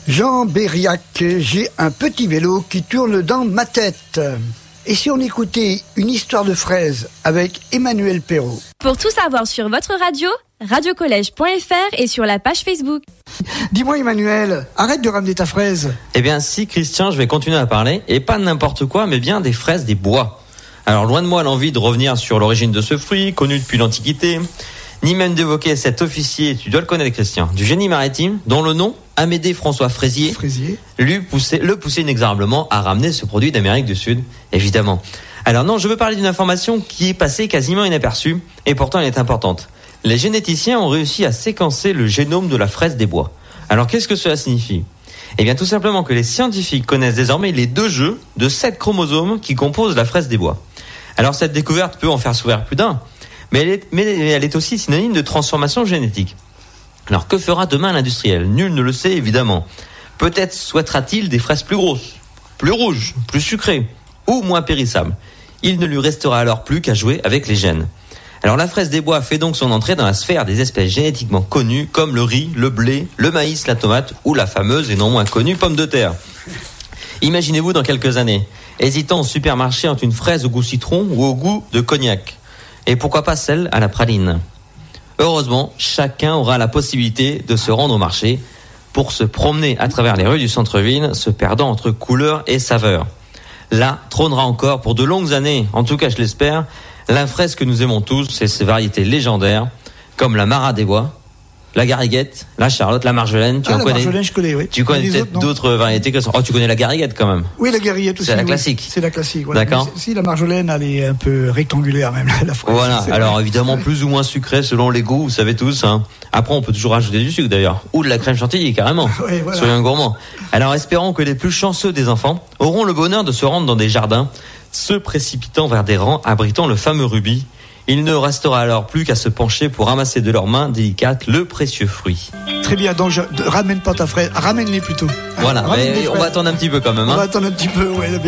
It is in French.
Jean Berriac, j'ai un petit vélo qui tourne dans ma tête. Et si on écoutait une histoire de fraises avec Emmanuel Perrault? Pour tout savoir sur votre radio, radiocollège.fr et sur la page Facebook. Dis-moi Emmanuel, arrête de ramener ta fraise. Eh bien si Christian, je vais continuer à parler, et pas n'importe quoi, mais bien des fraises des bois. Alors loin de moi l'envie de revenir sur l'origine de ce fruit, connu depuis l'Antiquité, ni même d'évoquer cet officier, tu dois le connaître Christian, du génie maritime, dont le nom, Amédée François Fraisier, le poussait inexorablement à ramener ce produit d'Amérique du Sud, évidemment. Alors non, je veux parler d'une information qui est passée quasiment inaperçue, et pourtant elle est importante. Les généticiens ont réussi à séquencer le génome de la fraise des bois. Alors qu'est-ce que cela signifie ? Eh bien tout simplement que les scientifiques connaissent désormais les 2 jeux de 7 chromosomes qui composent la fraise des bois. Alors cette découverte peut en faire sourire plus d'un, mais elle est aussi synonyme de transformation génétique. Alors que fera demain l'industriel ? Nul ne le sait évidemment. Peut-être souhaitera-t-il des fraises plus grosses, plus rouges, plus sucrées ou moins périssables. Il ne lui restera alors plus qu'à jouer avec les gènes. Alors la fraise des bois fait donc son entrée dans la sphère des espèces génétiquement connues comme le riz, le blé, le maïs, la tomate ou la fameuse et non moins connue pomme de terre. Imaginez-vous dans quelques années, hésitant au supermarché entre une fraise au goût citron ou au goût de cognac. Et pourquoi pas celle à la praline ? Heureusement, chacun aura la possibilité de se rendre au marché pour se promener à travers les rues du centre-ville, se perdant entre couleurs et saveurs. Là, trônera encore pour de longues années, en tout cas je l'espère, la fraise que nous aimons tous et ses variétés légendaires, comme la Marat des Bois, la Gariguette, la Charlotte, la Marjolaine. Tu en connais ? Marjolaine, je connais, oui. Tu connais peut-être d'autres variétés que ça. Oh, tu connais la Gariguette quand même. Oui, la Gariguette aussi. C'est la classique. Oui. C'est la classique, voilà. D'accord. Si la Marjolaine, elle est un peu rectangulaire même, la fraise. Voilà. Alors évidemment, plus ou moins sucré selon les goûts, vous savez tous. Hein. Après, on peut toujours rajouter du sucre d'ailleurs, ou de la crème chantilly carrément. Oui, voilà. Soyons gourmands. Alors espérons que les plus chanceux des enfants auront le bonheur de se rendre dans des jardins, se précipitant vers des rangs abritant le fameux rubis. Il ne restera alors plus qu'à se pencher pour ramasser de leurs mains délicates le précieux fruit. Très bien, donc ramène pas ta fraise, ramène-les plutôt. Voilà, on va attendre un petit peu quand même. On va attendre un petit peu, ouais.